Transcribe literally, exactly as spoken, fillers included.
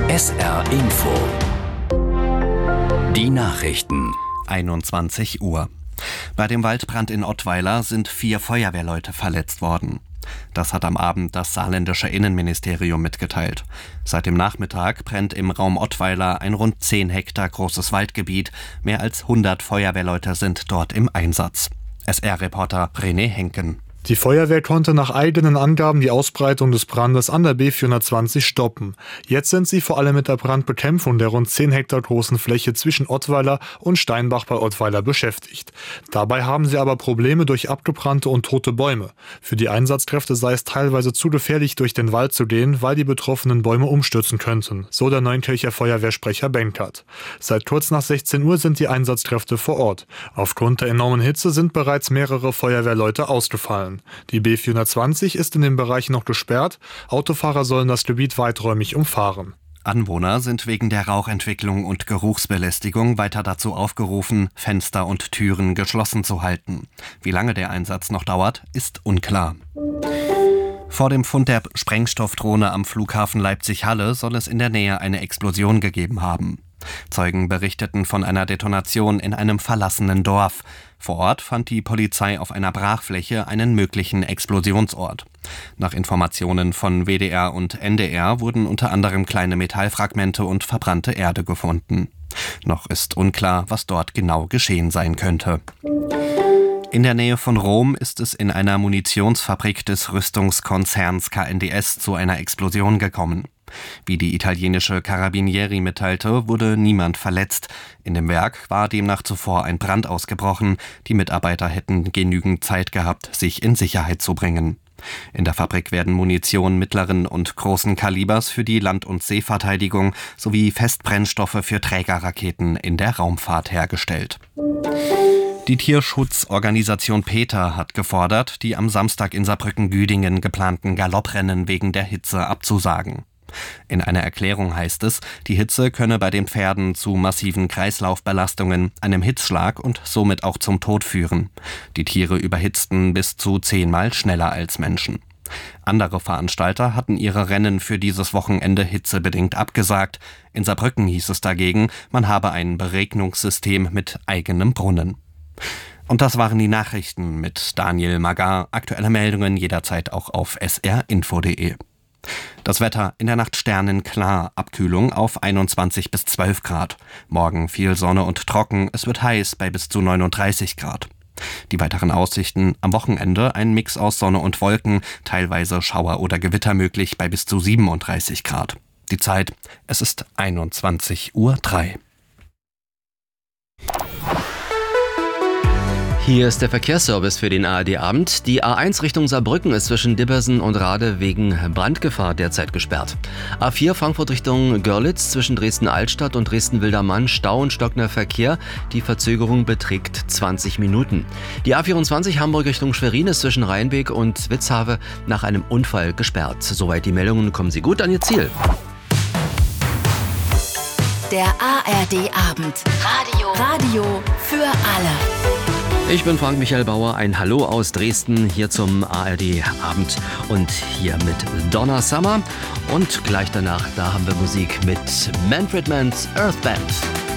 S R Info. Die Nachrichten. einundzwanzig Uhr. Bei dem Waldbrand in Ottweiler sind vier Feuerwehrleute verletzt worden. Das hat am Abend das saarländische Innenministerium mitgeteilt. Seit dem Nachmittag brennt im Raum Ottweiler ein rund zehn Hektar großes Waldgebiet. Mehr als hundert Feuerwehrleute sind dort im Einsatz. S R-Reporter René Henken. Die Feuerwehr konnte nach eigenen Angaben die Ausbreitung des Brandes an der B vierhundertzwanzig stoppen. Jetzt sind sie vor allem mit der Brandbekämpfung der rund zehn Hektar großen Fläche zwischen Ottweiler und Steinbach bei Ottweiler beschäftigt. Dabei haben sie aber Probleme durch abgebrannte und tote Bäume. Für die Einsatzkräfte sei es teilweise zu gefährlich, durch den Wald zu gehen, weil die betroffenen Bäume umstürzen könnten, so der Neunkircher Feuerwehrsprecher Benkert. Seit kurz nach sechzehn Uhr sind die Einsatzkräfte vor Ort. Aufgrund der enormen Hitze sind bereits mehrere Feuerwehrleute ausgefallen. Die B vierhundertzwanzig ist in dem Bereich noch gesperrt. Autofahrer sollen das Gebiet weiträumig umfahren. Anwohner sind wegen der Rauchentwicklung und Geruchsbelästigung weiter dazu aufgerufen, Fenster und Türen geschlossen zu halten. Wie lange der Einsatz noch dauert, ist unklar. Vor dem Fund der Sprengstoffdrohne am Flughafen Leipzig-Halle soll es in der Nähe eine Explosion gegeben haben. Zeugen berichteten von einer Detonation in einem verlassenen Dorf. Vor Ort fand die Polizei auf einer Brachfläche einen möglichen Explosionsort. Nach Informationen von W D R und N D R wurden unter anderem kleine Metallfragmente und verbrannte Erde gefunden. Noch ist unklar, was dort genau geschehen sein könnte. In der Nähe von Rom ist es in einer Munitionsfabrik des Rüstungskonzerns K N D S zu einer Explosion gekommen. Wie die italienische Carabinieri mitteilte, wurde niemand verletzt. In dem Werk war demnach zuvor ein Brand ausgebrochen. Die Mitarbeiter hätten genügend Zeit gehabt, sich in Sicherheit zu bringen. In der Fabrik werden Munition mittleren und großen Kalibers für die Land- und Seeverteidigung sowie Festbrennstoffe für Trägerraketen in der Raumfahrt hergestellt. Die Tierschutzorganisation PETA hat gefordert, die am Samstag in Saarbrücken-Güdingen geplanten Galopprennen wegen der Hitze abzusagen. In einer Erklärung heißt es, die Hitze könne bei den Pferden zu massiven Kreislaufbelastungen, einem Hitzschlag und somit auch zum Tod führen. Die Tiere überhitzten bis zu zehnmal schneller als Menschen. Andere Veranstalter hatten ihre Rennen für dieses Wochenende hitzebedingt abgesagt. In Saarbrücken hieß es dagegen, man habe ein Beregnungssystem mit eigenem Brunnen. Und das waren die Nachrichten mit Daniel Magar. Aktuelle Meldungen jederzeit auch auf s r info punkt d e. Das Wetter: in der Nacht sternenklar, Abkühlung auf einundzwanzig bis zwölf Grad. Morgen viel Sonne und trocken, es wird heiß bei bis zu neununddreißig Grad. Die weiteren Aussichten: am Wochenende ein Mix aus Sonne und Wolken, teilweise Schauer oder Gewitter möglich bei bis zu siebenunddreißig Grad. Die Zeit: es ist einundzwanzig Uhr drei. Hier ist der Verkehrsservice für den A R D-Abend. Die A eins Richtung Saarbrücken ist zwischen Dibbersen und Rade wegen Brandgefahr derzeit gesperrt. A vier Frankfurt Richtung Görlitz zwischen Dresden-Altstadt und Dresden-Wildermann Stau und stockender Verkehr. Die Verzögerung beträgt zwanzig Minuten. Die A vierundzwanzig Hamburg Richtung Schwerin ist zwischen Rheinbeek und Witzhave nach einem Unfall gesperrt. Soweit die Meldungen, kommen Sie gut an Ihr Ziel. Der A R D-Abend. Radio. Radio für alle. Ich bin Frank Michael Bauer, ein Hallo aus Dresden hier zum A R D-Abend und hier mit Donna Summer und gleich danach, da haben wir Musik mit Manfred Mann's Earth Band.